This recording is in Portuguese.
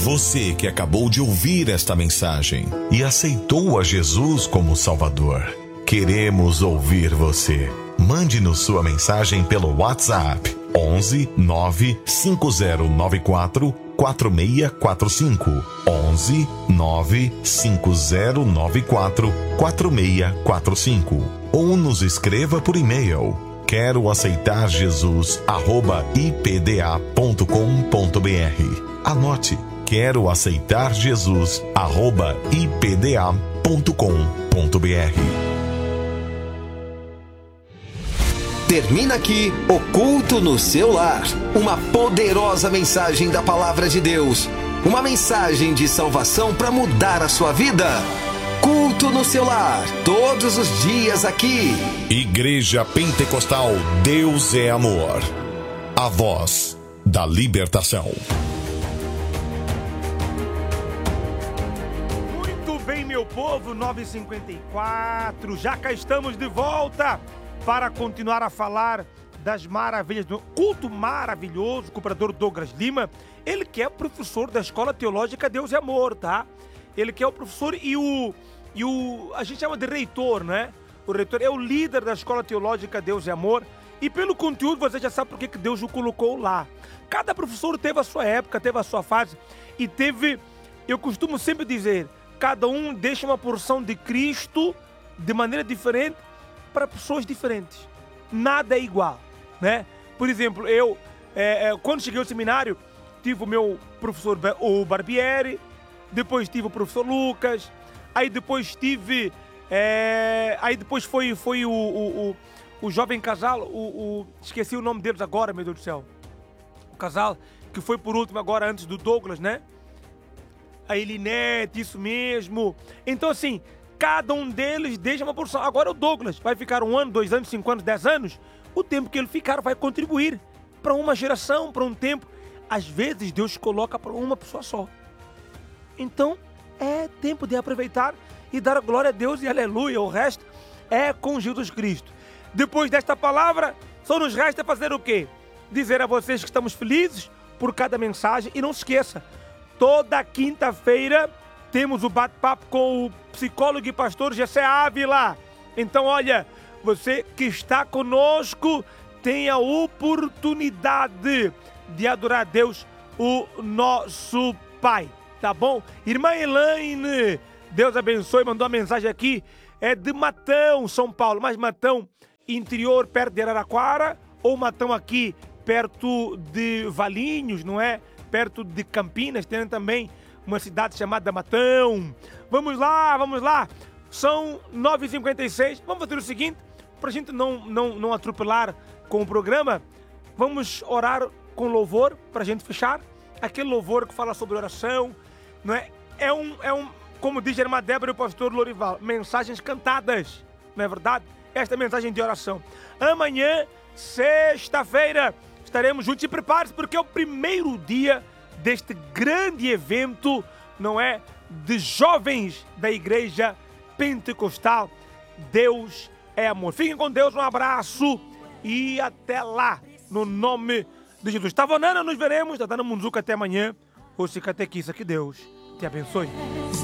Você que acabou de ouvir esta mensagem e aceitou a Jesus como Salvador, queremos ouvir você. Mande-nos sua mensagem pelo WhatsApp 11 95094 4645 11 95094 4645 ou nos escreva por e-mail quero aceitar Jesus@ipda.com.br. Anote, quero aceitar Jesus@ipda.com.br. Termina aqui o Culto no Seu Lar. Uma poderosa mensagem da Palavra de Deus. Uma mensagem de salvação para mudar a sua vida. Culto no Seu Lar, todos os dias aqui. Igreja Pentecostal Deus é Amor. A voz da libertação. Muito bem, meu povo, 9h54. Já cá estamos de volta para continuar a falar das maravilhas do culto maravilhoso com o pregador Douglas Lima. Ele que é professor da Escola Teológica Deus é Amor, tá? Ele que é o professor e o a gente chama de reitor, né? O reitor é o líder da Escola Teológica Deus é Amor. E pelo conteúdo você já sabe por que Deus o colocou lá. Cada professor teve a sua época, teve a sua fase e teve, eu costumo sempre dizer, cada um deixa uma porção de Cristo de maneira diferente para pessoas diferentes. Nada é igual, né? Por exemplo, eu, quando cheguei ao seminário, tive o meu professor o Barbieri, depois tive o professor Lucas, aí depois tive... aí depois foi o jovem casal, esqueci o nome deles agora, meu Deus do céu. O casal que foi por último agora antes do Douglas, né? A Elinete, isso mesmo. Então assim, cada um deles deixa uma porção. Agora o Douglas vai ficar 1 ano, 2 anos, 5 anos, 10 anos. O tempo que ele ficar vai contribuir para uma geração, para um tempo. Às vezes Deus coloca para uma pessoa só. Então é tempo de aproveitar e dar glória a Deus e aleluia. O resto é com Jesus Cristo. Depois desta palavra, só nos resta fazer o quê? Dizer a vocês que estamos felizes por cada mensagem. E não se esqueça, toda quinta-feira temos o bate-papo com o psicólogo e pastor Gessé Ávila. Então, olha, você que está conosco tem a oportunidade de adorar a Deus, o nosso Pai. Tá bom? Irmã Elaine, Deus abençoe, mandou uma mensagem aqui. É de Matão, São Paulo. Mas Matão, interior, perto de Araraquara, ou Matão aqui, perto de Valinhos, não é? Perto de Campinas, tem também uma cidade chamada Matão. Vamos lá. São 9h56. Vamos fazer o seguinte, para a gente não atropelar com o programa, vamos orar com louvor, para a gente fechar. Aquele louvor que fala sobre oração, não é? É um, como diz a irmã Débora e o pastor Lorival, mensagens cantadas, não é verdade? Esta é a mensagem de oração. Amanhã, sexta-feira, estaremos juntos. E prepare-se, porque é o primeiro dia deste grande evento, não é? De jovens da Igreja Pentecostal. Deus é amor. Fiquem com Deus, um abraço e até lá, no nome de Jesus. Tavanana, nos veremos. Tatana Munzuca, até amanhã. Ou se catequista, que Deus te abençoe.